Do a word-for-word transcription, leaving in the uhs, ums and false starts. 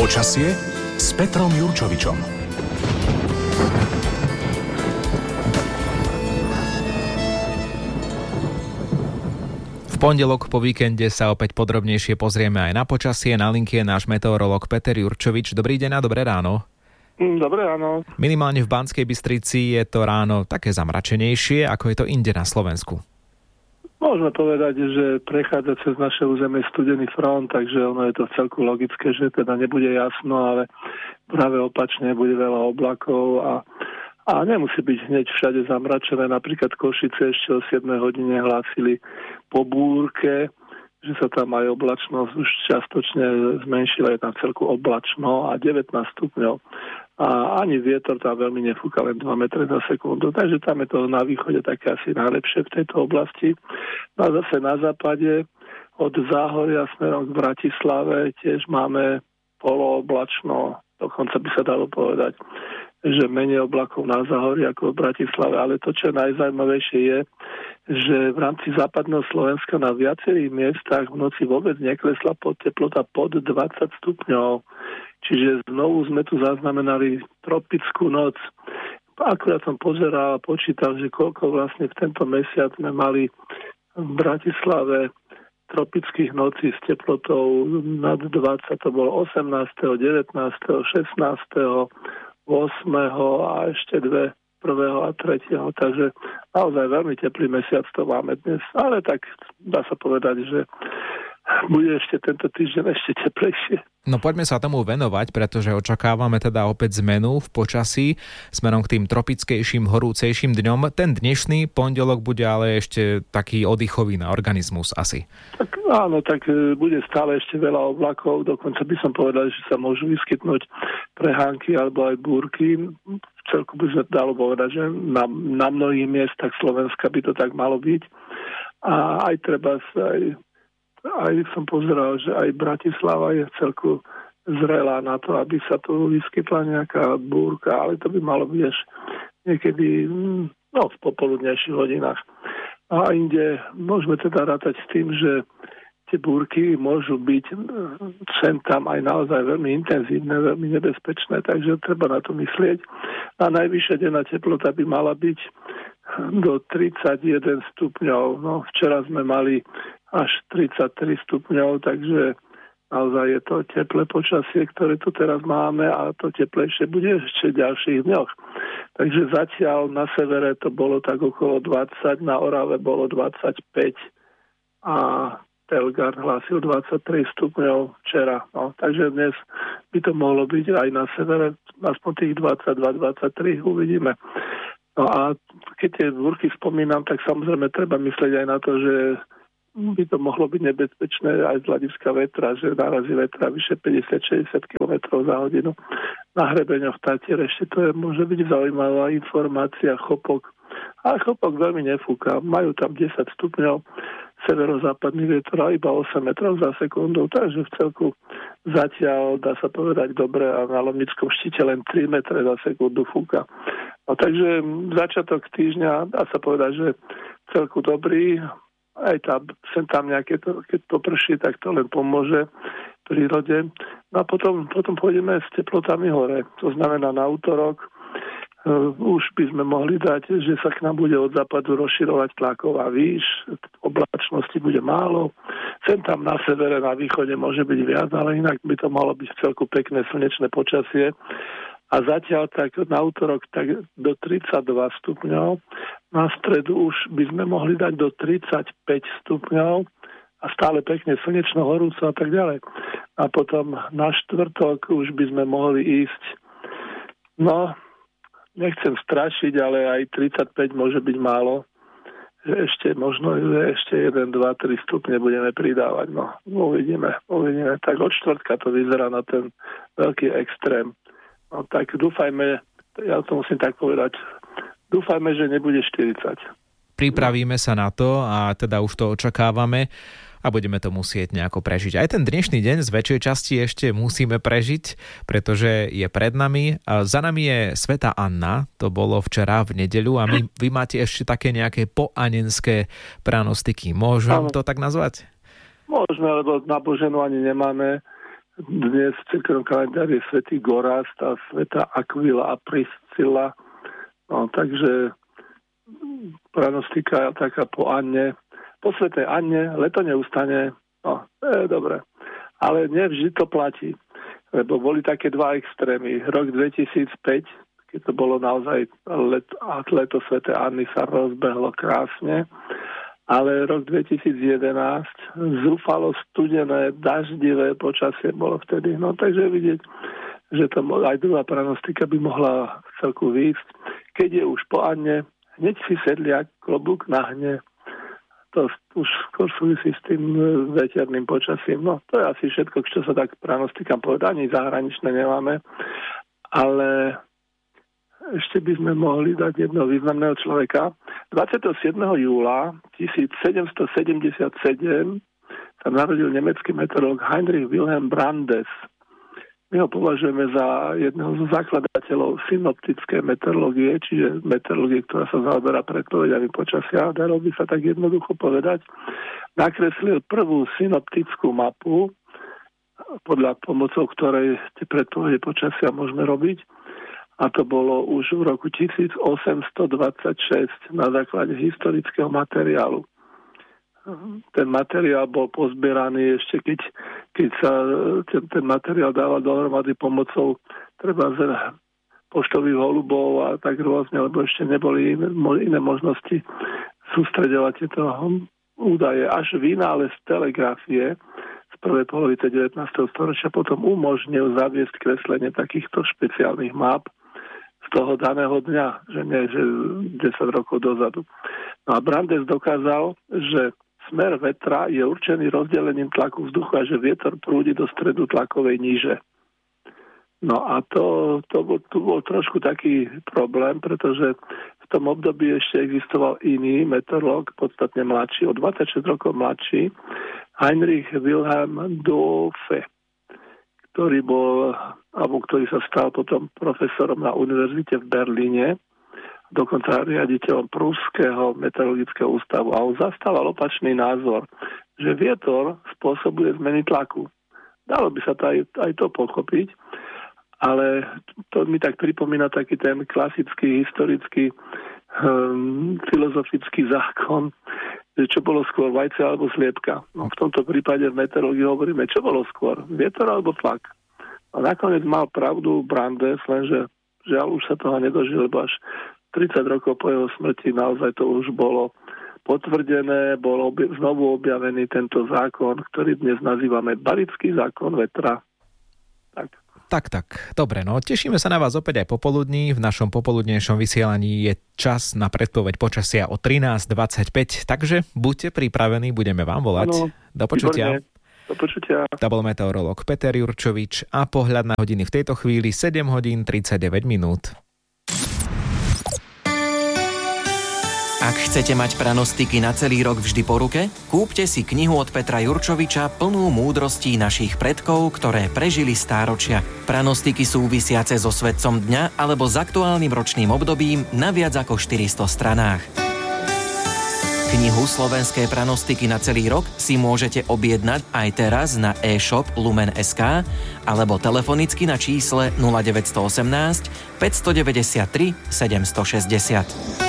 Počasie s Petrom Jurčovičom. V pondelok po víkende sa opäť podrobnejšie pozrieme aj na počasie. Na linke je náš meteorológ Peter Jurčovič. Dobrý deň a dobré ráno. Dobré ráno. Minimálne v Banskej Bystrici je to ráno také zamračenejšie, ako je to inde na Slovensku. Môžeme povedať, že prechádza cez naše územie studený front, takže ono je to celku logické, že teda nebude jasno, ale práve opačne bude veľa oblakov a, a nemusí byť hneď všade zamračené. Napríklad Košice ešte o siedmej hodine hlásili po búrke, že sa tam aj oblačnosť už čiastočne zmenšila, je tam celku oblačno a devätnásť stupňov. A ani vietor tam veľmi nefúka, len dva metre za sekundu. Takže tam je to na východe také asi najlepšie v tejto oblasti. No a zase na západe od Záhoria smerom k Bratislave tiež máme polooblačno, dokonca by sa dalo povedať, že menej oblakov na Záhorí ako v Bratislave. Ale to, čo je najzaujímavejšie je, že v rámci západného Slovenska na viacerých miestach v noci vôbec neklesla pod teplota pod dvadsať stupňov. Čiže znovu sme tu zaznamenali tropickú noc. Akurát som pozeral a počítal, že koľko vlastne v tento mesiac sme mali v Bratislave tropických nocí s teplotou nad dvadsať. To bolo osemnásteho, devätnásteho, šestnásteho, ôsmeho a ešte dve prvého a tretieho. Takže naozaj veľmi teplý mesiac to máme dnes. Ale tak dá sa povedať, že bude ešte tento týždeň ešte teplejšie. No poďme sa tomu venovať, pretože očakávame teda opäť zmenu v počasí smerom k tým tropickejším, horúcejším dňom. Ten dnešný pondelok bude ale ešte taký oddychový na organizmus asi. Tak áno, tak bude stále ešte veľa oblakov, dokonca by som povedal, že sa môžu vyskytnúť prehánky alebo aj búrky. Celku by sa dalo povedať, že na, na mnohých miestach Slovenska by to tak malo byť. A aj treba sa aj Aj som pozeral, že aj Bratislava je celku zrelá na to, aby sa tu vyskytla nejaká búrka, ale to by malo byť až niekedy no, v popoludnejších hodinách. A inde môžeme teda rátať s tým, že tie búrky môžu byť sem tam aj naozaj veľmi intenzívne, veľmi nebezpečné, takže treba na to myslieť. A najvyššia denná teplota by mala byť do tridsaťjeden stupňov. No, včera sme mali až tridsaťtri stupňov, takže naozaj je to teplé počasie, ktoré tu teraz máme a to teplejšie bude ešte v ďalších dňoch. Takže zatiaľ na severe to bolo tak okolo dvadsať, na Orave bolo dvadsaťpäť a Telgar hlásil dvadsaťtri stupňov včera. No, takže dnes by to mohlo byť aj na severe, aspoň tých dvadsaťdva dvadsaťtri uvidíme. No a keď tie búrky spomínam, tak samozrejme treba myslieť aj na to, že by to mohlo byť nebezpečné aj z hľadiska vetra, že nárazí vetra vyše päťdesiat až šesťdesiat kilometrov za hodinu. Na hrebeňoch Tatier ešte to je, môže byť zaujímavá informácia. Chopok. A Chopok veľmi nefúka. Majú tam desať stupňov, severozápadný vietor a iba osem metrov za sekundu. Takže v celku zatiaľ dá sa povedať dobre a na Lomnickom štíte len tri metre za sekundu fúka. No, takže začiatok týždňa dá sa povedať, že celku dobrý. Aj tam, sem tam nejaké, to, keď poprší, tak to len pomôže prírode. No a potom, potom pôjdeme s teplotami hore. To znamená na útorok uh, už by sme mohli dať, že sa k nám bude od západu rozširovať tlaková výš, oblačnosti bude málo. Sem tam na severe, na východe môže byť viac, ale inak by to malo byť celku pekné slnečné počasie. A zatiaľ tak na útorok tak do tridsaťdva stupňov. Na stredu už by sme mohli dať do tridsaťpäť stupňov a stále pekne slnečno, horúco a tak ďalej. A potom na štvrtok už by sme mohli ísť, no, nechcem strašiť, ale aj tridsaťpäť môže byť málo. Ešte možno ešte jeden, dva, tri stupne budeme pridávať. No, uvidíme, uvidíme. Tak od štvrtka to vyzerá na ten veľký extrém. No tak dúfajme, ja to musím tak povedať, dúfajme, že nebude štyridsať. Pripravíme sa na to a teda už to očakávame a budeme to musieť nejako prežiť. Aj ten dnešný deň z väčšej časti ešte musíme prežiť, pretože je pred nami. A za nami je Svätá Anna, to bolo včera v nedeľu a my, vy máte ešte také nejaké poanenské pranostiky. Môžem to tak nazvať? Môžeme, lebo náboženú ani nemáme. Dnes v cirkevnom kalendári je svätý Gorast a svätá Aquila a Priscilla. No, takže pranostika taká po Anne. Po svätej Anne leto neustane. No, je dobre. Ale nevždy to platí. Lebo boli také dva extrémy. Rok dvetisícpäť, keď to bolo naozaj let, leto svätej Anny sa rozbehlo krásne. Ale rok dvetisícjedenásť zúfalo studené, daždivé počasie bolo vtedy. No takže vidieť, že to aj druhá pranostika by mohla celku výjsť. Keď je už po Anne, hneď si sedliak, klobúk nahne. To už skôr súvisí s tým veterným počasím. No to je asi všetko, čo sa tak pranostikám povedať. Ani zahraničné nemáme. Ale ešte by sme mohli dať jedného významného človeka. dvadsiateho siedmeho júla tisícsedemstosedemdesiatsedem sa narodil nemecký meteorológ Heinrich Wilhelm Brandes. My ho považujeme za jedného zo zakladateľov synoptickej meteorológie, čiže meteorológie, ktorá sa zaoberá predpovedami počasia. Dalo by sa tak jednoducho povedať. Nakreslil prvú synoptickú mapu, podľa pomocou ktorej tie predpovede počasia môžeme robiť. A to bolo už v roku tisícosemstodvadsaťšesť na základe historického materiálu. Ten materiál bol pozbieraný ešte, keď, keď sa ten, ten materiál dával dohromady pomocou treba z poštových holubov a tak rôzne, lebo ešte neboli iné, iné možnosti sústreďovať tieto údaje. Až vynález telegrafie z prvej polovice devätnásteho storočia potom umožnil zaviesť kreslenie takýchto špeciálnych map z toho daného dňa, že nie, že desať rokov dozadu. No a Brandes dokázal, že smer vetra je určený rozdelením tlaku vzduchu a že vietor prúdi do stredu tlakovej níže. No a to, to bol, tu bol trošku taký problém, pretože v tom období ešte existoval iný meteorológ, podstatne mladší, o dvadsaťšesť rokov mladší, Heinrich Wilhelm Doepfe, ktorý bol, alebo ktorý sa stal potom profesorom na univerzite v Berlíne, dokonca riaditeľom Prúskeho meteorologického ústavu. A on zastával opačný názor, že vietor spôsobuje zmeny tlaku. Dalo by sa to aj, aj to pochopiť, ale to mi tak pripomína taký ten klasický, historický, um, filozofický zákon, čo bolo skôr, vajce alebo sliepka. No, v tomto prípade v meteorológii hovoríme, čo bolo skôr, vietor alebo tlak. A nakoniec mal pravdu Brandes, lenže žiaľ už sa toho nedožil, lebo až tridsať rokov po jeho smrti naozaj to už bolo potvrdené, bol obje, znovu objavený tento zákon, ktorý dnes nazývame Barický zákon vetra. Tak. Tak, tak. Dobre, no tešíme sa na vás opäť aj popoludní. V našom popoludnejšom vysielaní je čas na predpoveď počasia o trinásť dvadsaťpäť, takže buďte pripravení, budeme vám volať. Ano, do počutia. Výborné. Do počutia. To bol meteorológ Peter Jurčovič a pohľad na hodiny v tejto chvíli sedem hodín tridsaťdeväť minút. Ak chcete mať pranostiky na celý rok vždy po ruke, kúpte si knihu od Petra Jurčoviča plnú múdrostí našich predkov, ktoré prežili stáročia. Pranostiky súvisiace so svetcom dňa alebo s aktuálnym ročným obdobím na viac ako štyristo stranách. Knihu Slovenské pranostiky na celý rok si môžete objednať aj teraz na e-shop lumen bodka es ká alebo telefonicky na čísle nula deväť jedna osem päť deväť tri sedem šesť nula.